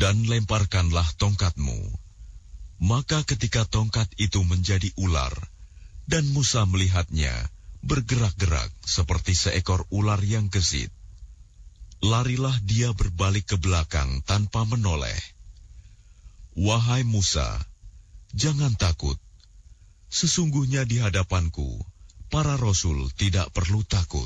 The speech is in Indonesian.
dan lemparkanlah tongkatmu. Maka ketika tongkat itu menjadi ular, dan Musa melihatnya bergerak-gerak seperti seekor ular yang gesit, larilah dia berbalik ke belakang tanpa menoleh. Wahai Musa, jangan takut. Sesungguhnya di hadapanku, para rasul tidak perlu takut.